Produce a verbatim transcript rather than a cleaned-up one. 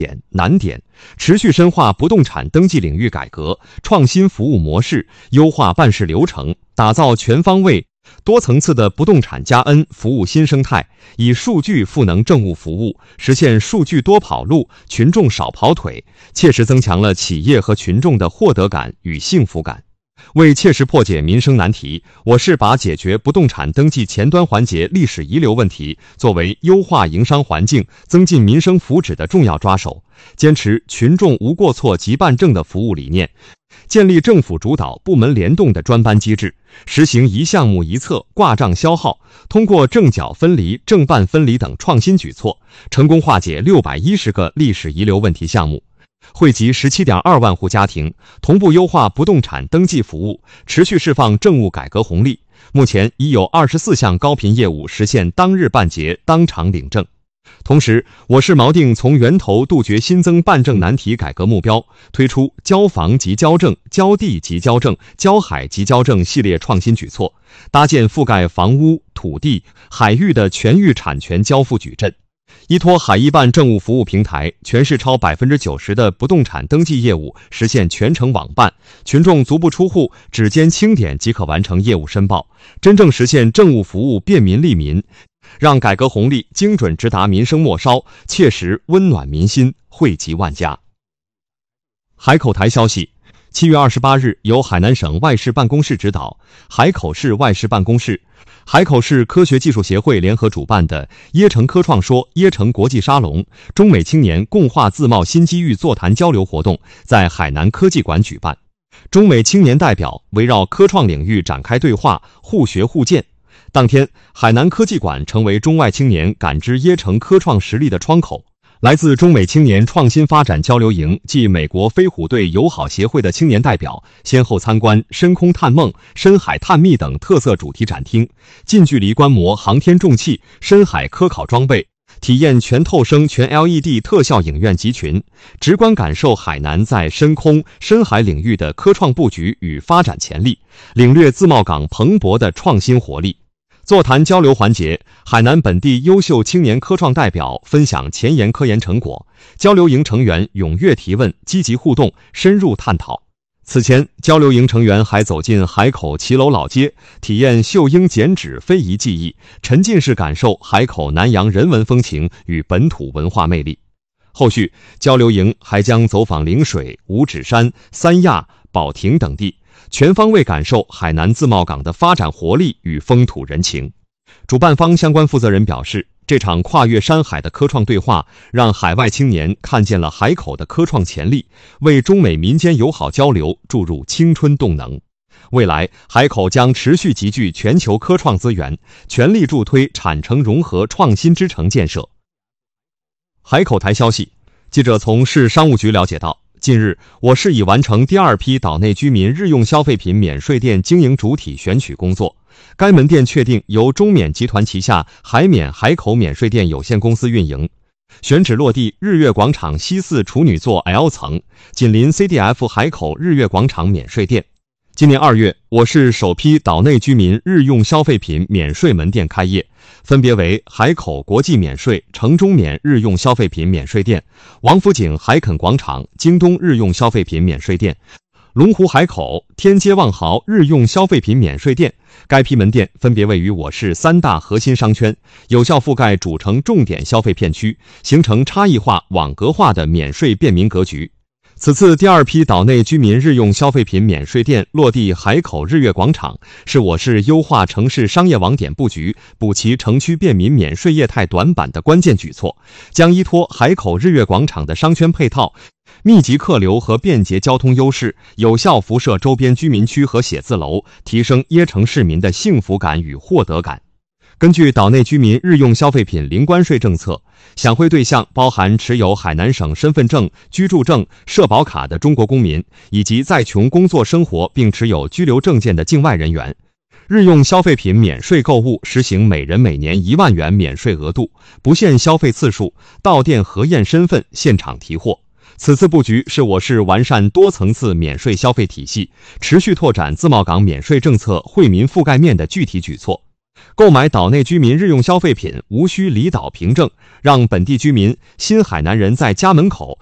点难点，持续深化不动产登记领域改革，创新服务模式，优化办事流程，打造全方位、多层次的不动产加 N 服务新生态，以数据赋能政务服务，实现数据多跑路，群众少跑腿，切实增强了企业和群众的获得感与幸福感。为切实破解民生难题，我市把解决不动产登记前端环节历史遗留问题作为优化营商环境、增进民生福祉的重要抓手，坚持群众无过错即办证的服务理念，建立政府主导、部门联动的专班机制，实行一项目一测、挂账消耗，通过证缴分离、证办分离等创新举措，成功化解六百一十个历史遗留问题项目，惠及 十七点二万户家庭，同步优化不动产登记服务，持续释放政务改革红利。目前已有二十四项高频业务实现当日办结、当场领证。同时，我市锚定从源头杜绝新增办证难题改革目标，推出交房即交证、交地即交证、交海即交证系列创新举措，搭建覆盖房屋、土地、海域的全域产权交付矩阵。依托海一办政务服务平台，全市超 百分之九十 的不动产登记业务实现全程网办，群众足不出户，指尖轻点即可完成业务申报，真正实现政务服务便民利民，让改革红利精准直达民生末梢，切实温暖民心，惠及万家。海口台消息，七月二十八日，由海南省外事办公室指导，海口市外事办公室、海口市科学技术协会联合主办的椰城科创说椰城国际沙龙中美青年共话自贸新机遇座谈交流活动在海南科技馆举办。中美青年代表围绕科创领域展开对话，互学互鉴。当天，海南科技馆成为中外青年感知椰城科创实力的窗口。来自中美青年创新发展交流营暨美国飞虎队友好协会的青年代表先后参观深空探梦、深海探秘等特色主题展厅，近距离观摩航天重器、深海科考装备，体验全透声全 L E D 特效影院集群，直观感受海南在深空、深海领域的科创布局与发展潜力，领略自贸港蓬勃的创新活力。座谈交流环节，海南本地优秀青年科创代表分享前沿科研成果，交流营成员踊跃提问，积极互动，深入探讨。此前，交流营成员还走进海口骑楼老街，体验绣英剪纸非遗技艺，沉浸式感受海口南洋人文风情与本土文化魅力。后续，交流营还将走访陵水、五指山、三亚、保亭等地，全方位感受海南自贸港的发展活力与风土人情。主办方相关负责人表示，这场跨越山海的科创对话，让海外青年看见了海口的科创潜力，为中美民间友好交流注入青春动能。未来，海口将持续集聚全球科创资源，全力助推产城融合创新之城建设。海口台消息，记者从市商务局了解到，近日，我市已完成第二批岛内居民日用消费品免税店经营主体选取工作。该门店确定由中免集团旗下海免海口免税店有限公司运营，选址落地日月广场西四处女座 L 层，紧邻 C D F 海口日月广场免税店。今年二月，我市首批岛内居民日用消费品免税门店开业，分别为海口国际免税、城中免日用消费品免税店、王府井海肯广场京东日用消费品免税店、龙湖海口天街万豪日用消费品免税店。该批门店分别位于我市三大核心商圈，有效覆盖主城重点消费片区，形成差异化、网格化的免税便民格局。此次第二批岛内居民日用消费品免税店落地海口日月广场，是我市优化城市商业网点布局、补齐城区便民免税业态短板的关键举措，将依托海口日月广场的商圈配套、密集客流和便捷交通优势，有效辐射周边居民区和写字楼，提升椰城市民的幸福感与获得感。根据岛内居民日用消费品零关税政策，享惠对象包含持有海南省身份证、居住证、社保卡的中国公民，以及在琼工作生活并持有居留证件的境外人员。日用消费品免税购物实行每人每年一万元免税额度，不限消费次数，到店核验身份，现场提货。此次布局是我市完善多层次免税消费体系，持续拓展自贸港免税政策惠民覆盖面的具体举措。 购买岛内居民日用消费品无需离岛凭证，让本地居民、新海南人在家门口